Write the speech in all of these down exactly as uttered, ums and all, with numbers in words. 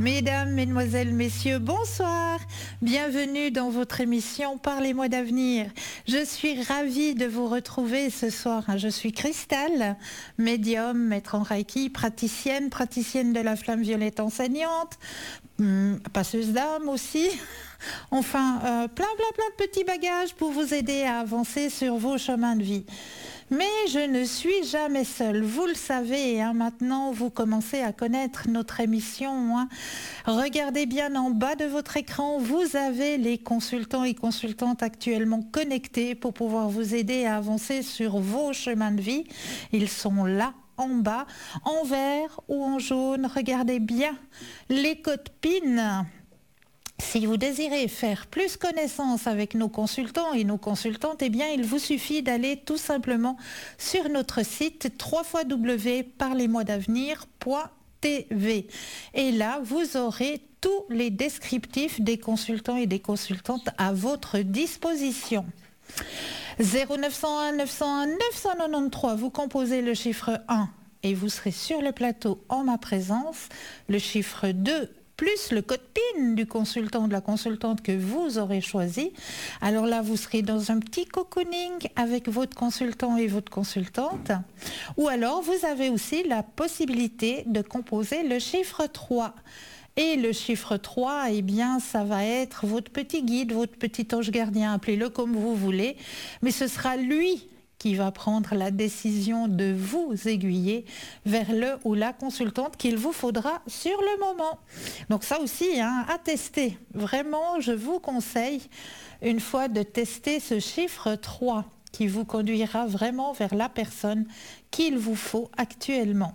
Mesdames, Mesdemoiselles, Messieurs, bonsoir. Bienvenue dans votre émission Parlez-moi d'avenir. Je suis ravie de vous retrouver ce soir. Je suis Cristal, médium, maître en Reiki, praticienne, praticienne de la flamme violette enseignante, passeuse d'âme aussi. Enfin, euh, plein, plein, plein de petits bagages pour vous aider à avancer sur vos chemins de vie. Mais je ne suis jamais seule, vous le savez, hein, maintenant vous commencez à connaître notre émission. Hein. Regardez bien en bas de votre écran, vous avez les consultants et consultantes actuellement connectés pour pouvoir vous aider à avancer sur vos chemins de vie. Ils sont là. En bas, en vert ou en jaune, regardez bien les codes P I N. Si vous désirez faire plus connaissance avec nos consultants et nos consultantes, eh bien, il vous suffit d'aller tout simplement sur notre site w w w point parlez moi d'avenir point t v. Et là, vous aurez tous les descriptifs des consultants et des consultantes à votre disposition. zéro neuf cent un neuf cent un neuf cent quatre-vingt-treize, vous composez le chiffre un et vous serez sur le plateau en ma présence. Le chiffre deux plus le code P I N du consultant ou de la consultante que vous aurez choisi. Alors là, vous serez dans un petit cocooning avec votre consultant et votre consultante. Ou alors, vous avez aussi la possibilité de composer le chiffre trois. Et le chiffre trois, eh bien, ça va être votre petit guide, votre petit ange gardien, appelez-le comme vous voulez. Mais ce sera lui qui va prendre la décision de vous aiguiller vers le ou la consultante qu'il vous faudra sur le moment. Donc ça aussi, hein, à tester. Vraiment, je vous conseille une fois de tester ce chiffre trois qui vous conduira vraiment vers la personne qu'il vous faut actuellement.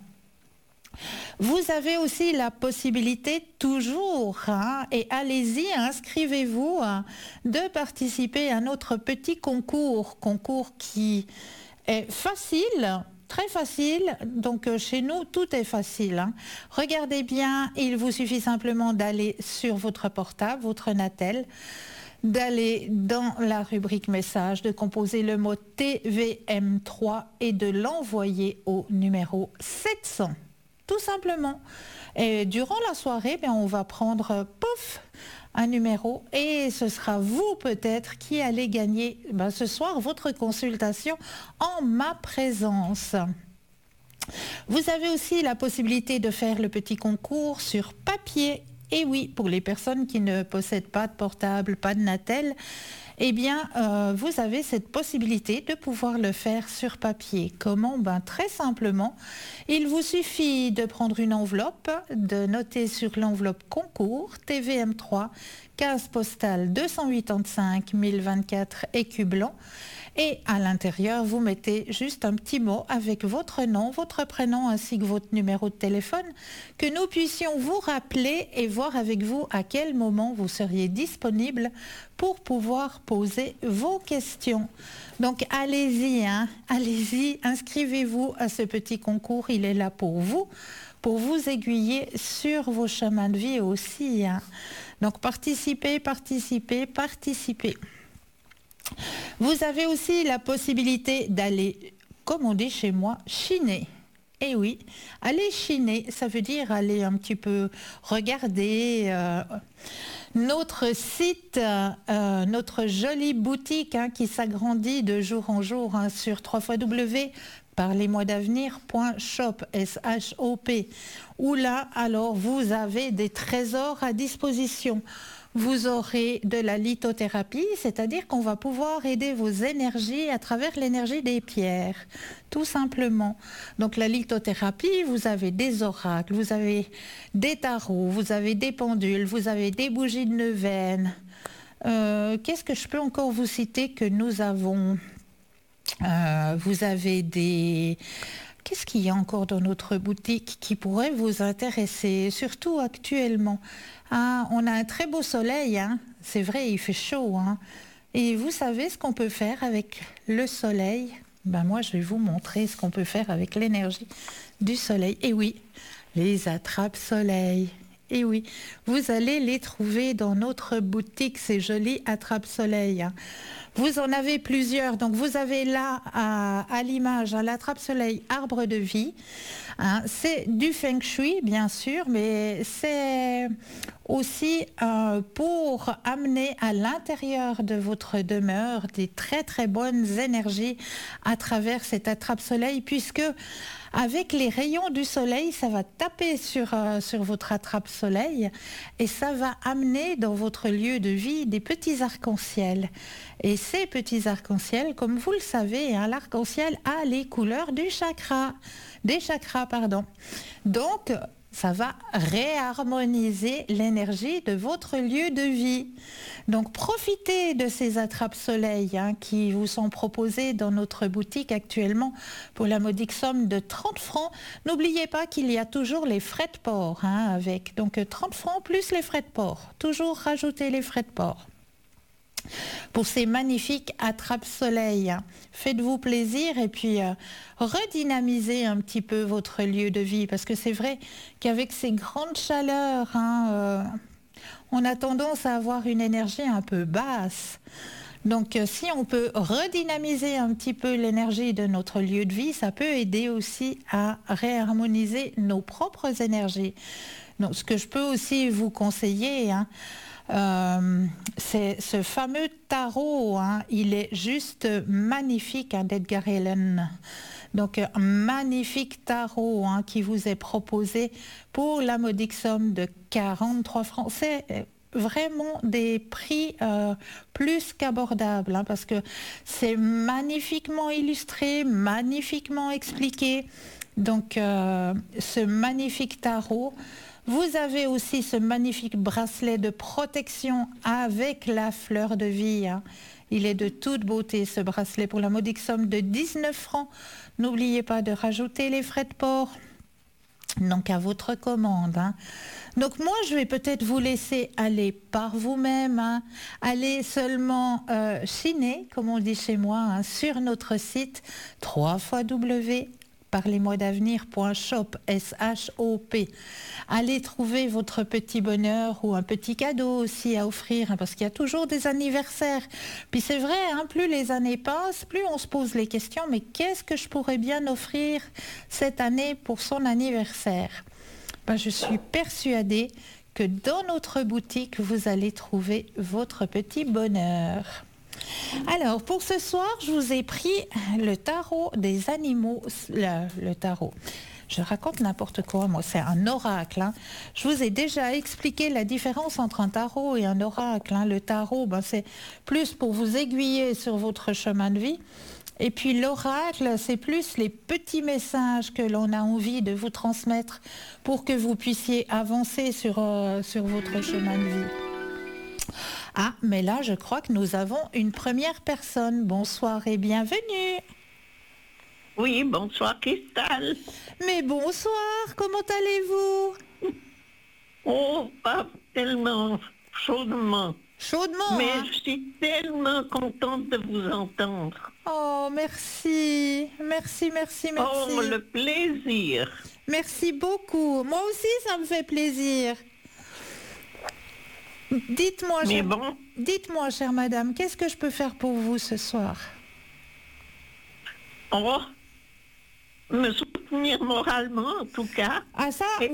Vous avez aussi la possibilité toujours, hein, et allez-y, inscrivez-vous, hein, de participer à notre petit concours, concours qui est facile, très facile, donc euh, chez nous tout est facile. Hein. Regardez bien, il vous suffit simplement d'aller sur votre portable, votre Natel, d'aller dans la rubrique message, de composer le mot T V M trois et de l'envoyer au numéro sept cents. Tout simplement. Et durant la soirée, bien, on va prendre, pouf, un numéro et ce sera vous peut-être qui allez gagner ben, ce soir votre consultation en ma présence. Vous avez aussi la possibilité de faire le petit concours sur papier. Et oui, pour les personnes qui ne possèdent pas de portable, pas de Natel, eh bien, euh, vous avez cette possibilité de pouvoir le faire sur papier. Comment? Ben, très simplement, il vous suffit de prendre une enveloppe, de noter sur l'enveloppe concours T V M trois, case postale deux cent quatre-vingt-cinq mille vingt-quatre écus blancs. Et à l'intérieur, vous mettez juste un petit mot avec votre nom, votre prénom ainsi que votre numéro de téléphone, que nous puissions vous rappeler et voir avec vous à quel moment vous seriez disponible pour pouvoir poser vos questions. Donc allez-y, hein, allez-y, inscrivez-vous à ce petit concours, il est là pour vous, pour vous aiguiller sur vos chemins de vie aussi. Hein. Donc participez, participez, participez. Vous avez aussi la possibilité d'aller, comme on dit chez moi, chiner. Eh oui, aller chiner, ça veut dire aller un petit peu regarder euh, notre site, euh, notre jolie boutique hein, qui s'agrandit de jour en jour hein, sur w w w point parlez moi d'avenir point shop, S H O P, où là, alors, vous avez des trésors à disposition. Vous aurez de la lithothérapie, c'est-à-dire qu'on va pouvoir aider vos énergies à travers l'énergie des pierres, tout simplement. Donc la lithothérapie, vous avez des oracles, vous avez des tarots, vous avez des pendules, vous avez des bougies de neuvaine. Euh, qu'est-ce que je peux encore vous citer que nous avons? euh, Vous avez des... Qu'est-ce qu'il y a encore dans notre boutique qui pourrait vous intéresser, surtout actuellement? Ah, on a un très beau soleil, hein. C'est vrai, il fait chaud. Hein. Et vous savez ce qu'on peut faire avec le soleil? Ben moi, je vais vous montrer ce qu'on peut faire avec l'énergie du soleil. Et oui, les attrape-soleil. Et oui, vous allez les trouver dans notre boutique, ces jolis attrape-soleil. Hein. Vous en avez plusieurs. Donc vous avez là à, à l'image à l'attrape-soleil arbre de vie. Hein, c'est du feng shui bien sûr, mais c'est aussi euh, pour amener à l'intérieur de votre demeure des très très bonnes énergies à travers cette attrape-soleil, puisque avec les rayons du soleil, ça va taper sur, euh, sur votre attrape-soleil et ça va amener dans votre lieu de vie des petits arcs-en-ciel. Et ces petits arcs-en-ciel, comme vous le savez, hein, l'arc-en-ciel a les couleurs du chakra, des chakras, pardon. Donc, ça va réharmoniser l'énergie de votre lieu de vie. Donc profitez de ces attrape-soleil hein, qui vous sont proposés dans notre boutique actuellement pour la modique somme de trente francs. N'oubliez pas qu'il y a toujours les frais de port hein, avec. Donc trente francs plus les frais de port. Toujours rajouter les frais de port. Pour ces magnifiques attrape-soleil. Faites-vous plaisir et puis euh, redynamisez un petit peu votre lieu de vie, parce que c'est vrai qu'avec ces grandes chaleurs, hein, euh, on a tendance à avoir une énergie un peu basse. Donc euh, si on peut redynamiser un petit peu l'énergie de notre lieu de vie, ça peut aider aussi à réharmoniser nos propres énergies. Donc ce que je peux aussi vous conseiller, hein, Euh, c'est ce fameux tarot, hein, il est juste magnifique hein, d'Edgar Allan. Donc un magnifique tarot hein, qui vous est proposé pour la modique somme de quarante-trois francs. C'est vraiment des prix euh, plus qu'abordables hein, parce que c'est magnifiquement illustré, magnifiquement expliqué. Donc euh, ce magnifique tarot. Vous avez aussi ce magnifique bracelet de protection avec la fleur de vie. Hein. Il est de toute beauté ce bracelet pour la modique somme de dix-neuf francs. N'oubliez pas de rajouter les frais de port. Donc à votre commande. Hein. Donc moi je vais peut-être vous laisser aller par vous-même, hein. Aller seulement euh, chiner, comme on dit chez moi, hein, sur notre site w w w point parlez-moi d'avenir point shop, S H O P. Allez trouver votre petit bonheur ou un petit cadeau aussi à offrir, hein, parce qu'il y a toujours des anniversaires. Puis c'est vrai, hein, plus les années passent, plus on se pose les questions, mais qu'est-ce que je pourrais bien offrir cette année pour son anniversaire? Ben, je suis persuadée que dans notre boutique, vous allez trouver votre petit bonheur. Alors, pour ce soir, je vous ai pris le tarot des animaux, le, le tarot. Je raconte n'importe quoi, moi, c'est un oracle. Hein. Je vous ai déjà expliqué la différence entre un tarot et un oracle. Hein. Le tarot, ben, c'est plus pour vous aiguiller sur votre chemin de vie. Et puis l'oracle, c'est plus les petits messages que l'on a envie de vous transmettre pour que vous puissiez avancer sur, euh, sur votre chemin de vie. Ah, mais là, je crois que nous avons une première personne. Bonsoir et bienvenue. Oui, bonsoir Cristal. Mais bonsoir, comment allez-vous? Oh, pas tellement chaudement. Chaudement, Mais hein? je suis tellement contente de vous entendre. Oh, merci, merci, merci, merci. Oh, le plaisir. Merci beaucoup. Moi aussi, ça me fait plaisir. Dites-moi, Mais chère... bon. Dites-moi, chère madame, qu'est-ce que je peux faire pour vous ce soir? Oh, me soutenir moralement en tout cas. Ah ça, Et